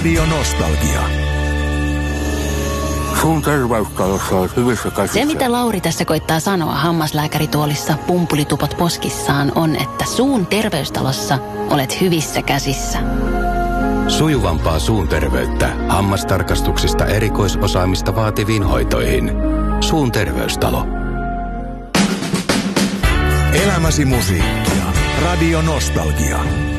Radio Nostalgia. Suun terveystalossa on hyvissä käsissä. Se, mitä Lauri tässä koittaa sanoa hammaslääkärituolissa pumpulitupot poskissaan, on, että suun terveystalossa olet hyvissä käsissä. Sujuvampaa suun terveyttä hammastarkastuksista erikoisosaamista vaativiin hoitoihin. Suun terveystalo. Elämäsi musiikkia. Radio Nostalgia.